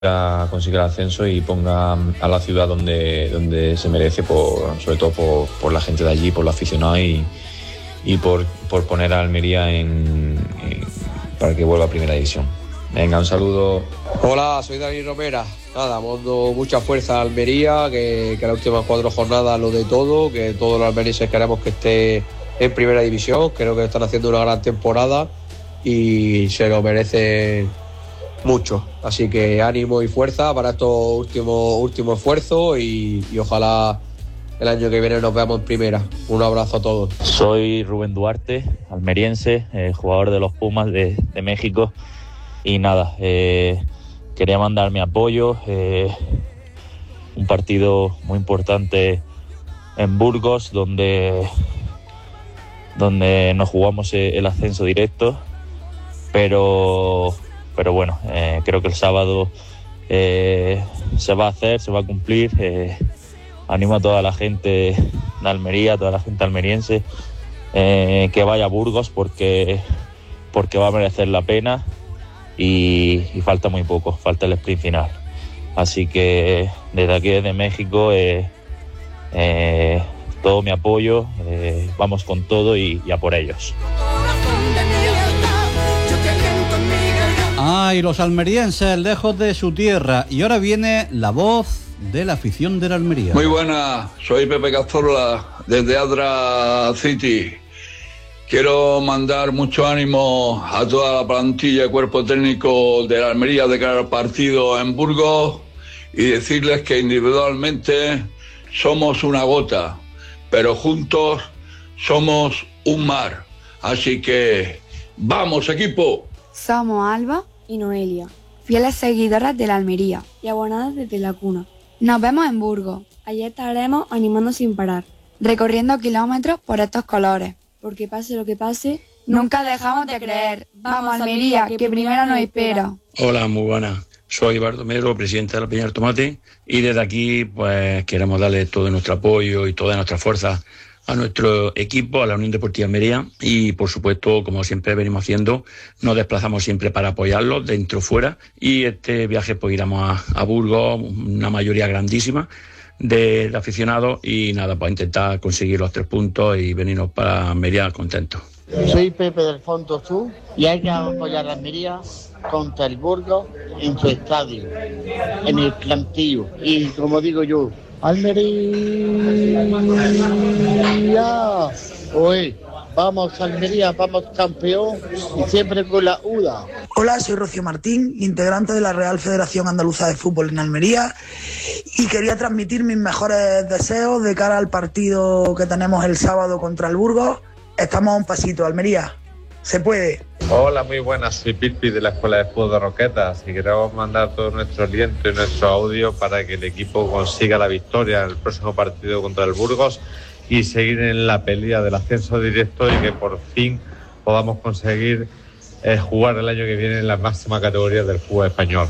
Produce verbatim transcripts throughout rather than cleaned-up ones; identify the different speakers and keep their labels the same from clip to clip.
Speaker 1: consiga el ascenso y ponga a la ciudad donde, donde se merece, por, sobre todo por, por la gente de allí, por los aficionados y, y por, por poner a Almería en, en, para que vuelva a Primera División. Venga, un saludo.
Speaker 2: Hola, soy Dani Romera. Nada, mando mucha fuerza a Almería, que, que las últimas cuatro jornadas lo de todo, que todos los almerienses queremos que esté en Primera División. Creo que están haciendo una gran temporada y se lo merecen mucho. Así que ánimo y fuerza para estos últimos últimos esfuerzos y, y ojalá el año que viene nos veamos en Primera. Un abrazo a todos.
Speaker 3: Soy Rubén Duarte, almeriense, eh, jugador de los Pumas de, de México. Y nada, eh, quería mandar mi apoyo. Eh, un partido muy importante en Burgos, donde, donde nos jugamos el ascenso directo. Pero, pero bueno, eh, creo que el sábado eh, se va a hacer, se va a cumplir. Eh, animo a toda la gente de Almería, a toda la gente almeriense, eh, que vaya a Burgos porque, porque va a merecer la pena. Y, y falta muy poco, falta el sprint final. Así que desde aquí, desde México, eh, eh, todo mi apoyo, eh, vamos con todo y, y a por ellos.
Speaker 4: Ay, los almerienses, lejos de su tierra. Y ahora viene la voz de la afición de la Almería.
Speaker 5: Muy buenas, soy Pepe Cazorla, desde Adra City. Quiero mandar mucho ánimo a toda la plantilla y cuerpo técnico de la Almería de cara al partido en Burgos y decirles que individualmente somos una gota, pero juntos somos un mar. Así que ¡vamos, equipo!
Speaker 6: Somos Alba y Noelia, fieles seguidoras de la Almería y abonadas desde la cuna. Nos vemos en Burgos. Allí estaremos animando sin parar, recorriendo kilómetros por estos colores. Porque pase lo que pase, nunca dejamos de creer. Vamos, Almería, que primero nos espera.
Speaker 7: Hola, muy buenas. Soy Bardomero, presidente de la Peña del Tomate, y desde aquí pues queremos darle todo nuestro apoyo y toda nuestra fuerza a nuestro equipo, a la Unión Deportiva Almería, y por supuesto, como siempre venimos haciendo, nos desplazamos siempre para apoyarlos, dentro o fuera, y este viaje pues iremos a, a Burgos, una mayoría grandísima de, de aficionados, y nada, para intentar conseguir los tres puntos y venirnos para Almería contentos.
Speaker 8: Soy Pepe del Fondo Sur y hay que apoyar a Almería contra el Burgos en su estadio, en el plantillo, y como digo yo, Almería, oye, vamos Almería, vamos campeón y siempre con la U D A.
Speaker 9: Hola, soy Rocío Martín, integrante de la Real Federación Andaluza de Fútbol en Almería, y quería transmitir mis mejores deseos de cara al partido que tenemos el sábado contra el Burgos. Estamos a un pasito, Almería, se puede.
Speaker 10: Hola, muy buenas, soy Pipi de la Escuela de Fútbol de Roquetas y queremos mandar todo nuestro aliento y nuestro audio para que el equipo consiga la victoria en el próximo partido contra el Burgos y seguir en la pelea del ascenso directo y que por fin podamos conseguir eh, jugar el año que viene en la máxima categoría del fútbol español.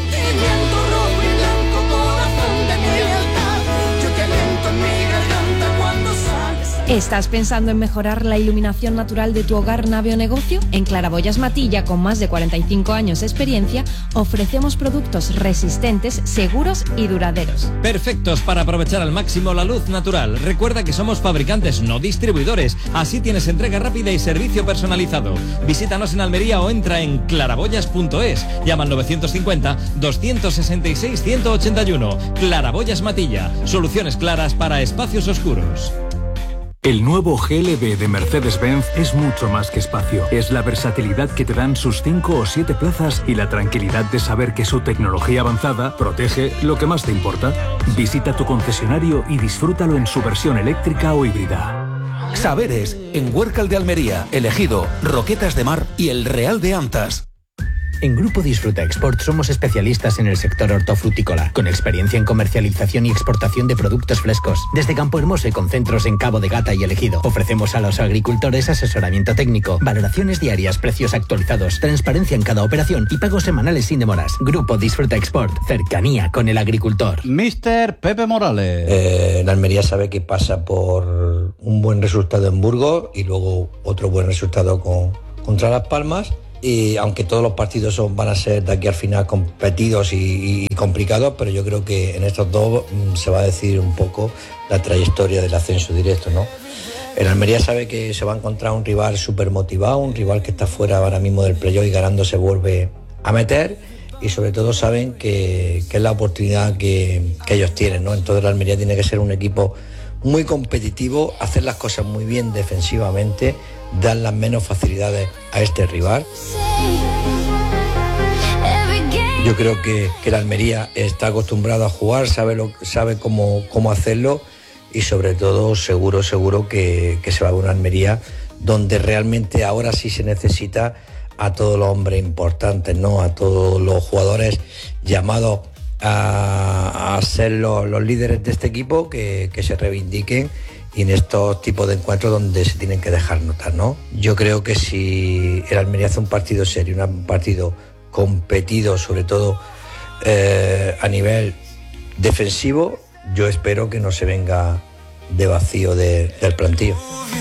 Speaker 11: ¿Estás pensando en mejorar la iluminación natural de tu hogar, nave o negocio? En Claraboyas Matilla, con más de cuarenta y cinco años de experiencia, ofrecemos productos resistentes, seguros y duraderos.
Speaker 12: Perfectos para aprovechar al máximo la luz natural. Recuerda que somos fabricantes, no distribuidores. Así tienes entrega rápida y servicio personalizado. Visítanos en Almería o entra en claraboyas punto es. Llama al novecientos cincuenta, doscientos sesenta y seis, ciento ochenta y uno. Claraboyas Matilla. Soluciones claras para espacios oscuros.
Speaker 13: El nuevo G L B de Mercedes-Benz es mucho más que espacio. Es la versatilidad que te dan sus cinco o siete plazas y la tranquilidad de saber que su tecnología avanzada protege lo que más te importa. Visita tu concesionario y disfrútalo en su versión eléctrica o híbrida.
Speaker 14: Saberes, en Huércal de Almería, Elegido, Roquetas de Mar y El Real de Antas.
Speaker 15: En Grupo Disfruta Export somos especialistas en el sector hortofrutícola, con experiencia en comercialización y exportación de productos frescos. Desde Campo Hermoso y con centros en Cabo de Gata y Elegido, ofrecemos a los agricultores asesoramiento técnico, valoraciones diarias, precios actualizados, transparencia en cada operación y pagos semanales sin demoras. Grupo Disfruta Export, cercanía con el agricultor.
Speaker 4: Mister Pepe Morales.
Speaker 16: Eh, la Almería sabe que pasa por un buen resultado en Burgos y luego otro buen resultado con, contra Las Palmas. y aunque todos los partidos son, van a ser de aquí al final competidos y, y complicados, pero yo creo que en estos dos mm, se va a decidir un poco la trayectoria del ascenso directo, ¿no? El Almería sabe que se va a encontrar un rival súper motivado, un rival que está fuera ahora mismo del playoff y ganando se vuelve a meter, y sobre todo saben que, que es la oportunidad que, que ellos tienen, ¿no? Entonces el Almería tiene que ser un equipo muy competitivo, hacer las cosas muy bien defensivamente, dar las menos facilidades a este rival. Yo creo que, que el Almería está acostumbrado a jugar, sabe, lo, sabe cómo, cómo hacerlo, y sobre todo seguro, seguro que, que se va a una Almería donde realmente ahora sí se necesita a todos los hombres importantes, ¿no? A todos los jugadores llamados a, a ser los, los líderes de este equipo, que, que se reivindiquen, y en estos tipos de encuentros donde se tienen que dejar notar, ¿no? Yo creo que si el Almería hace un partido serio, un partido competido, sobre todo eh, a nivel defensivo, yo espero que no se venga de vacío de, del plantillo.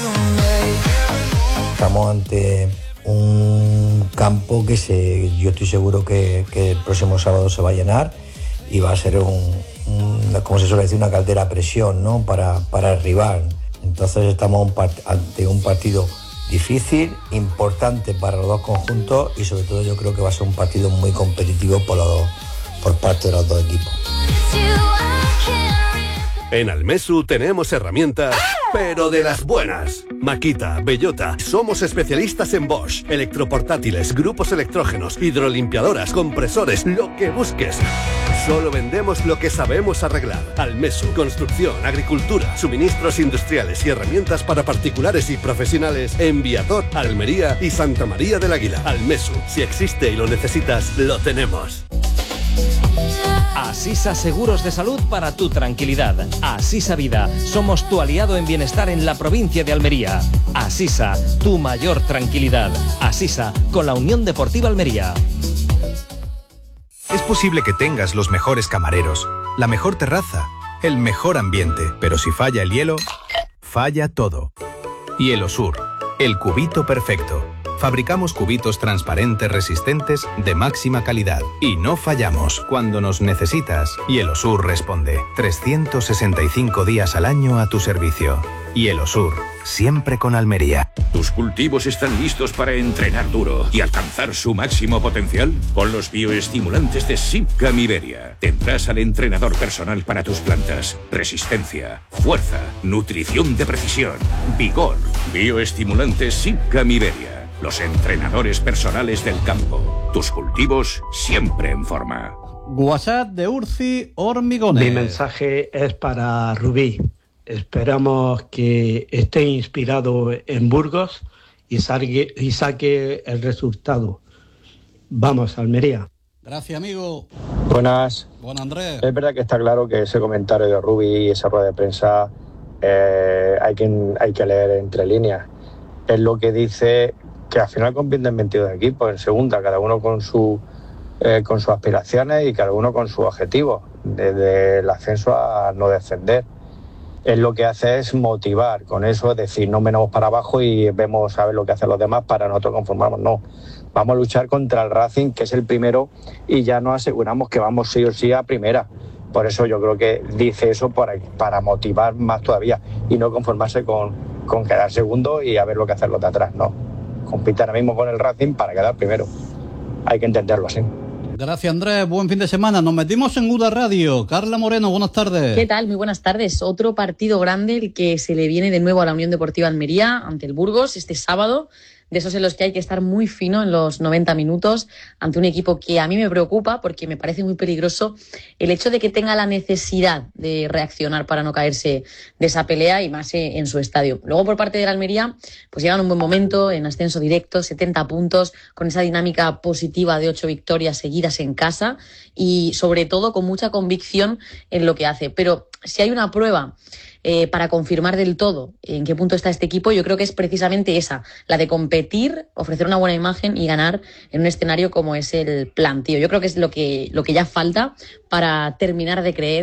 Speaker 16: Estamos ante un campo que se, yo estoy seguro que, que el próximo sábado se va a llenar, y va a ser un, un como se suele decir, una caldera a presión, ¿no? para, para el rival. Entonces estamos un part- ante un partido difícil, importante para los dos conjuntos, y sobre todo yo creo que va a ser un partido muy competitivo por, los dos, por parte de los dos equipos.
Speaker 17: En Almesu tenemos herramientas, pero de las buenas. Makita, Bellota, somos especialistas en Bosch, electroportátiles, grupos electrógenos, hidrolimpiadoras, compresores, lo que busques. Solo vendemos lo que sabemos arreglar. Almesu, construcción, agricultura, suministros industriales y herramientas para particulares y profesionales en Viator, Almería y Santa María del Águila. Almesu, si existe y lo necesitas, lo tenemos.
Speaker 12: Asisa Seguros de Salud para tu tranquilidad. Asisa Vida. Somos tu aliado en bienestar en la provincia de Almería. Asisa, tu mayor tranquilidad. Asisa, con la Unión Deportiva Almería.
Speaker 18: Es posible que tengas los mejores camareros, la mejor terraza, el mejor ambiente, pero si falla el hielo, falla todo. Hielo Sur, el cubito perfecto. Fabricamos cubitos transparentes resistentes de máxima calidad y no fallamos cuando nos necesitas. Hielo Sur responde trescientos sesenta y cinco días al año a tu servicio. Hielo Sur, siempre con Almería.
Speaker 19: ¿Tus cultivos están listos para entrenar duro y alcanzar su máximo potencial? Con los bioestimulantes de Sipcam Iberia tendrás al entrenador personal para tus plantas. Resistencia, fuerza, nutrición de precisión, vigor. Bioestimulantes Sipcam Iberia. Los entrenadores personales del campo. Tus cultivos siempre en forma.
Speaker 4: WhatsApp de Urci Hormigones.
Speaker 20: Mi mensaje es para Rubí. Esperamos que esté inspirado en Burgos y saque, y saque el resultado. Vamos, Almería.
Speaker 4: Gracias, amigo.
Speaker 21: Buenas.
Speaker 4: Buenas, Andrés.
Speaker 21: Es verdad que está claro que ese comentario de Rubí y esa rueda de prensa eh, hay, que, hay que leer entre líneas. Es lo que dice que al final compiten veintidós equipos en segunda, cada uno con, su, eh, con sus aspiraciones y cada uno con sus objetivos, desde el ascenso a no descender. Es lo que hace es motivar, con eso es decir, no venimos para abajo y vemos a ver lo que hacen los demás para nosotros conformarnos, no. Vamos a luchar contra el Racing, que es el primero, y ya nos aseguramos que vamos sí o sí a primera. Por eso yo creo que dice eso para, para motivar más todavía y no conformarse con, con quedar segundo y a ver lo que hacen los de atrás, no. Compite ahora mismo con el Racing para quedar primero. Hay que entenderlo así.
Speaker 4: Gracias, Andrés. Buen fin de semana. Nos metimos en U D A Radio. Carla Moreno, buenas tardes.
Speaker 22: ¿Qué tal? Muy buenas tardes. Otro partido grande el que se le viene de nuevo a la Unión Deportiva Almería ante el Burgos este sábado. De esos en los que hay que estar muy fino en los noventa minutos ante un equipo que a mí me preocupa porque me parece muy peligroso el hecho de que tenga la necesidad de reaccionar para no caerse de esa pelea y más en su estadio. Luego por parte de la Almería pues llegan un buen momento en ascenso directo, setenta puntos, con esa dinámica positiva de ocho victorias seguidas en casa y sobre todo con mucha convicción en lo que hace. Pero si hay una prueba Eh, para confirmar del todo en qué punto está este equipo, yo creo que es precisamente esa, la de competir, ofrecer una buena imagen y ganar en un escenario como es el plantío. Yo creo que es lo que, lo que ya falta para terminar de creer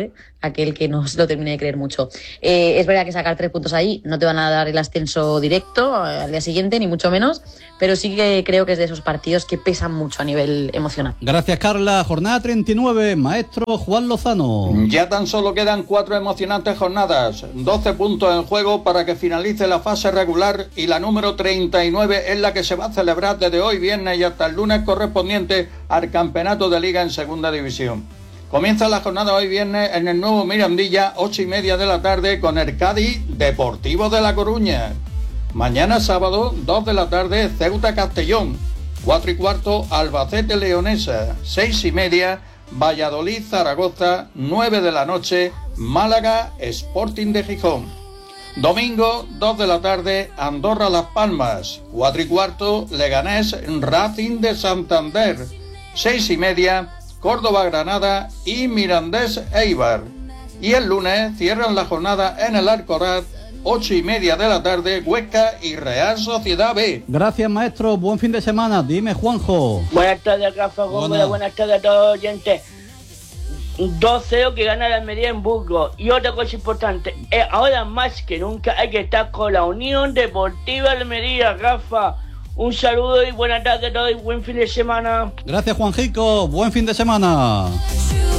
Speaker 22: aquel que no se lo termine de creer mucho. Eh, es verdad que sacar tres puntos ahí no te van a dar el ascenso directo al día siguiente, ni mucho menos, pero sí que creo que es de esos partidos que pesan mucho a nivel emocional.
Speaker 4: Gracias, Carla. Jornada treinta y nueve, maestro Juan Lozano.
Speaker 1: Ya tan solo quedan cuatro emocionantes jornadas, doce puntos en juego para que finalice la fase regular, y la número treinta y nueve es la que se va a celebrar desde hoy viernes y hasta el lunes correspondiente al campeonato de liga en segunda división. Comienza la jornada hoy viernes en el nuevo Mirandilla, ocho y media de la tarde, con el Cádiz Deportivo de La Coruña. Mañana sábado, dos de la tarde, Ceuta Castellón. Cuatro y cuarto, Albacete Leonesa. Seis y media, Valladolid Zaragoza. Nueve de la noche, Málaga Sporting de Gijón. Domingo, dos de la tarde, Andorra Las Palmas. Cuatro y cuarto, Leganés Racing de Santander. Seis y media, Córdoba Granada y Mirandés Eibar. Y el lunes cierran la jornada en el Alcoraz, ocho y media de la tarde, Huesca y Real Sociedad B.
Speaker 4: Gracias, maestro. Buen fin de semana. Dime, Juanjo.
Speaker 2: Buenas tardes, Rafa Gómez. Buenas tardes a todos los oyentes. dos cero que gana la Almería en Burgos. Y otra cosa importante, eh, ahora más que nunca hay que estar con la Unión Deportiva Almería, Rafa. Un saludo y buenas tardes a todos y buen fin de semana.
Speaker 4: Gracias, Juanjico. Buen fin de semana.